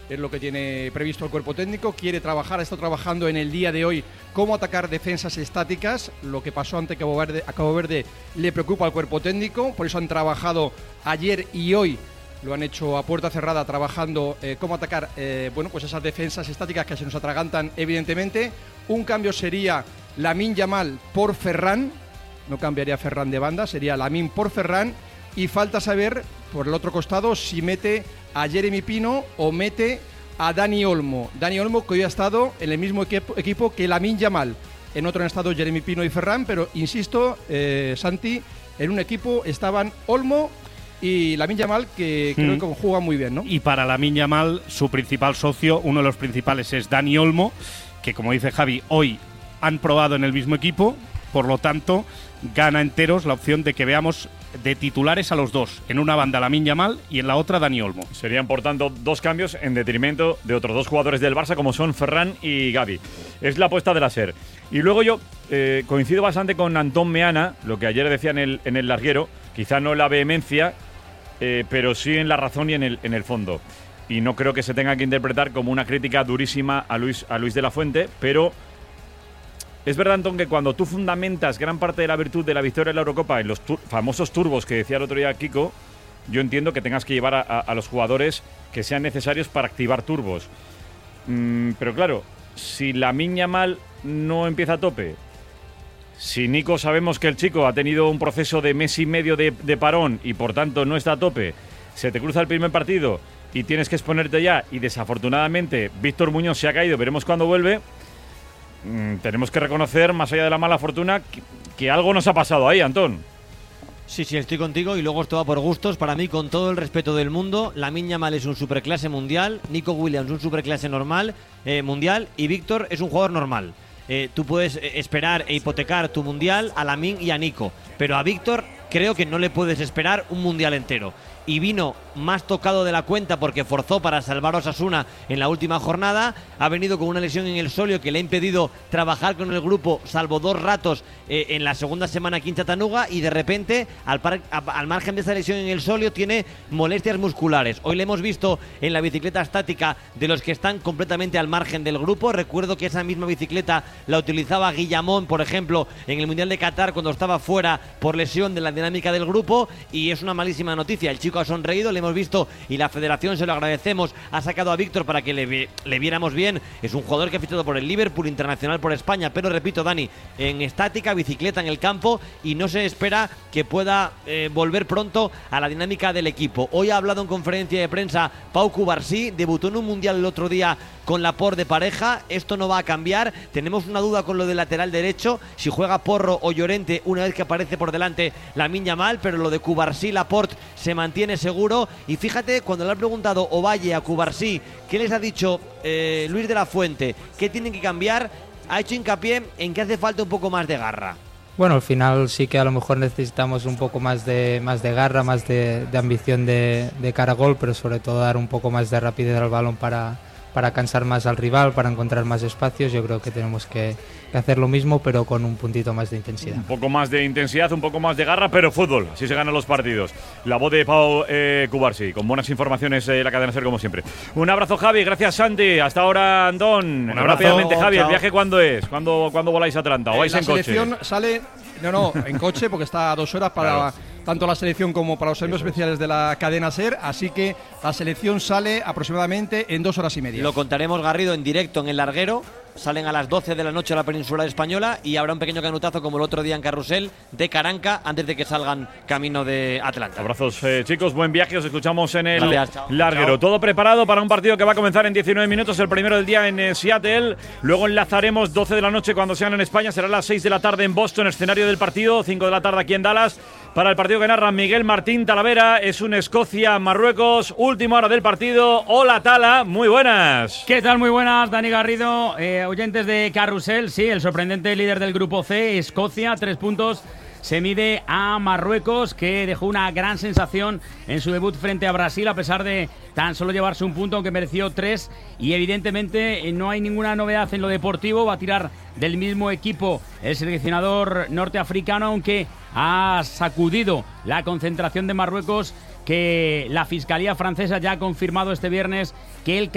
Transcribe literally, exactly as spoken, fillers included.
es lo que tiene previsto el cuerpo técnico. Quiere trabajar, está trabajando en el día de hoy cómo atacar defensas estáticas. Lo que pasó ante Cabo Verde, a Cabo Verde le preocupa al cuerpo técnico, por eso han trabajado ayer y hoy. Lo han hecho a puerta cerrada, trabajando eh, cómo atacar eh, bueno, pues esas defensas estáticas que se nos atragantan, evidentemente. Un cambio sería Lamine Yamal por Ferran, no cambiaría Ferran de banda, sería Lamine por Ferran. Y falta saber, por el otro costado, si mete a Jeremy Pino o mete a Dani Olmo. Dani Olmo, que hoy ha estado en el mismo equipo, equipo que Lamine Yamal. En otro han estado Jeremy Pino y Ferran, pero insisto, eh, Santi, en un equipo estaban Olmo y Lamine Yamal, que creo mm. que juegan muy bien, ¿no? Y para Lamine Yamal, su principal socio, uno de los principales es Dani Olmo, que como dice Javi, hoy han probado en el mismo equipo, por lo tanto, gana enteros la opción de que veamos de titulares a los dos, en una banda Lamine Yamal y en la otra Dani Olmo. Serían, por tanto, dos cambios en detrimento de otros dos jugadores del Barça, como son Ferran y Gavi. Es la apuesta de la SER. Y luego yo eh, coincido bastante con Antón Meana, lo que ayer decía en el, en el larguero, quizá no en la vehemencia, eh, pero sí en la razón y en el, en el fondo. Y no creo que se tenga que interpretar como una crítica durísima a Luis, a Luis de la Fuente, pero es verdad, Antón, que cuando tú fundamentas gran parte de la virtud de la victoria en la Eurocopa en los tur- famosos turbos que decía el otro día Kiko, yo entiendo que tengas que llevar a, a, a los jugadores que sean necesarios para activar turbos. Mm, pero claro, si Lamine Yamal no empieza a tope, si Nico sabemos que el chico ha tenido un proceso de mes y medio de, de parón y por tanto no está a tope, se te cruza el primer partido y tienes que exponerte ya y desafortunadamente Víctor Muñoz se ha caído, veremos cuándo vuelve. Mm, tenemos que reconocer, más allá de la mala fortuna, que, que algo nos ha pasado ahí, Antón. Sí, sí, estoy contigo y luego esto va por gustos. Para mí, con todo el respeto del mundo, Lamine Yamal es un superclase mundial, Nico Williams un superclase normal eh, mundial y Víctor es un jugador normal. Eh, tú puedes eh, esperar e hipotecar tu mundial a Lamine y a Nico, pero a Víctor creo que no le puedes esperar un mundial entero. Y vino más tocado de la cuenta porque forzó para salvar a Osasuna en la última jornada. Ha venido con una lesión en el sóleo que le ha impedido trabajar con el grupo, salvo dos ratos eh, en la segunda semana aquí en Chattanooga, y de repente, al, par- a- al margen de esa lesión en el sóleo, tiene molestias musculares. Hoy le hemos visto en la bicicleta estática de los que están completamente al margen del grupo. Recuerdo que esa misma bicicleta la utilizaba Guillamón, por ejemplo, en el Mundial de Qatar cuando estaba fuera por lesión de la dinámica del grupo, y es una malísima noticia. El chico ha sonreído, le hemos visto y la federación, se lo agradecemos, ha sacado a Víctor para que le, le viéramos bien. Es un jugador que ha fichado por el Liverpool, internacional por España, pero repito, Dani, en estática, bicicleta en el campo, y no se espera que pueda eh, volver pronto a la dinámica del equipo. Hoy ha hablado en conferencia de prensa Pau Cubarsí, debutó en un mundial el otro día con Laporte de pareja. Esto no va a cambiar. Tenemos una duda con lo del lateral derecho, si juega Porro o Llorente una vez que aparece por delante Lamine Yamal, pero lo de Cubarsí, Laporte se mantiene seguro. Y fíjate, cuando le ha preguntado Ovalle a Cubarsí qué les ha dicho eh, Luis de la Fuente, qué tienen que cambiar, ha hecho hincapié en que hace falta un poco más de garra. Bueno, al final sí que a lo mejor necesitamos un poco más de más de garra, más de, de ambición de, de cara a gol, pero sobre todo dar un poco más de rapidez al balón para, para cansar más al rival, para encontrar más espacios. Yo creo que tenemos que, que hacer lo mismo, pero con un puntito más de intensidad. Un poco más de intensidad, un poco más de garra, pero fútbol. Así se ganan los partidos. La voz de Pau eh, Cubarsí, con buenas informaciones de eh, la cadena SER, como siempre. Un abrazo, Javi. Gracias, Santi. Hasta ahora, Antón. Un abrazo. Rápidamente, Javi, Chao. ¿el viaje cuándo es? ¿Cuándo, ¿cuándo voláis a Atlanta? ¿O vais la en coche? selección sale, no, no, en coche, porque está a dos horas para Claro. tanto la selección como para los envíos especiales de la cadena SER, así que la selección sale aproximadamente en dos horas y media. Lo contaremos, Garrido, en directo en el larguero. Salen a las doce de la noche a la península española y habrá un pequeño canutazo como el otro día en Carrusel de Caranca antes de que salgan camino de Atlanta. Abrazos, eh, chicos, buen viaje, os escuchamos en el Gracias, chao. larguero. Chao. Todo preparado para un partido que va a comenzar en diecinueve minutos, el primero del día en eh, Seattle. Luego enlazaremos doce de la noche cuando sean en España, será a las seis de la tarde en Boston, escenario del partido, cinco de la tarde aquí en Dallas. Para el partido que narra Miguel Martín Talavera, es un Escocia-Marruecos, última hora del partido. Hola, Tala, muy buenas. ¿Qué tal? Muy buenas, Dani Garrido, eh, oyentes de Carrusel. Sí, el sorprendente líder del grupo C, Escocia, tres puntos. Se mide a Marruecos, que dejó una gran sensación en su debut frente a Brasil, a pesar de tan solo llevarse un punto, aunque mereció tres. Y evidentemente no hay ninguna novedad en lo deportivo. Va a tirar del mismo equipo el seleccionador norteafricano, aunque ha sacudido la concentración de Marruecos, que la Fiscalía francesa ya ha confirmado este viernes que el